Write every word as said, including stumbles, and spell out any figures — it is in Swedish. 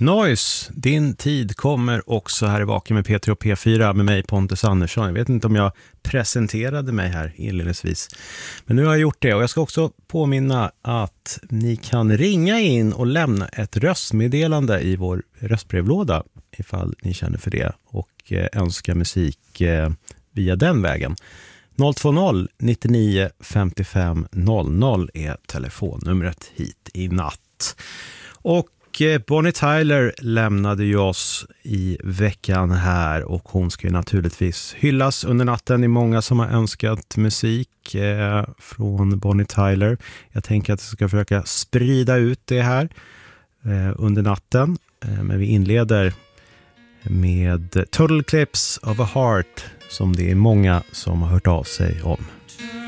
Noise, din tid kommer också här i Vaken med P tre och P fyra med mig Pontus Andersson. Jag vet inte om jag presenterade mig här inledningsvis, men nu har jag gjort det. Och jag ska också påminna att ni kan ringa in och lämna ett röstmeddelande i vår röstbrevlåda ifall ni känner för det och önskar musik via den vägen. noll två noll nittionio femtiofem noll noll är telefonnumret hit i natt. Och Bonnie Tyler lämnade ju oss i veckan här och hon ska ju naturligtvis hyllas under natten. Det är många som har önskat musik eh, från Bonnie Tyler. Jag tänker att jag ska försöka sprida ut det här eh, under natten. Eh, men vi inleder med Total Eclipse of a Heart som det är många som har hört av sig om.